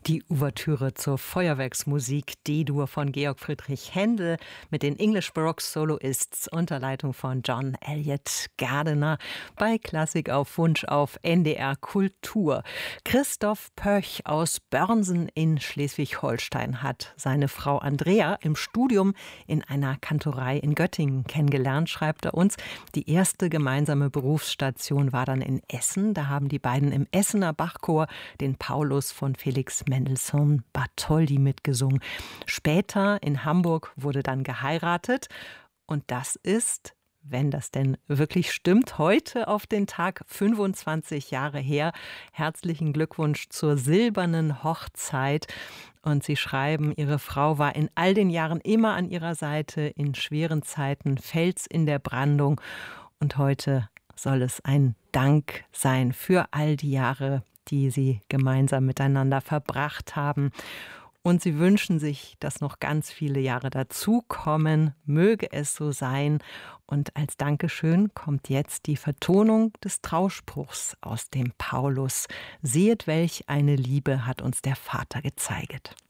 Die Ouvertüre zur Feuerwerksmusik D-Dur von Georg Friedrich Händel mit den English Baroque Soloists unter Leitung von John Elliott Gardiner bei Klassik auf Wunsch auf NDR Kultur. Christoph Pöch aus Börnsen in Schleswig-Holstein hat seine Frau Andrea im Studium in einer Kantorei in Göttingen kennengelernt, schreibt er uns. Die erste gemeinsame Berufsstation war dann in Essen. Da haben die beiden im Essener Bachchor den Paulus von Felix Mendelssohn Bartholdy mitgesungen. Später in Hamburg wurde dann geheiratet. Und das ist, wenn das denn wirklich stimmt, heute auf den Tag 25 Jahre her. Herzlichen Glückwunsch zur silbernen Hochzeit. Und Sie schreiben, Ihre Frau war in all den Jahren immer an Ihrer Seite, in schweren Zeiten Fels in der Brandung. Und heute soll es ein Dank sein für all die Jahre, die Sie gemeinsam miteinander verbracht haben. Und Sie wünschen sich, dass noch ganz viele Jahre dazukommen. Möge es so sein. Und als Dankeschön kommt jetzt die Vertonung des Trauspruchs aus dem Paulus. Sehet, welch eine Liebe hat uns der Vater gezeiget.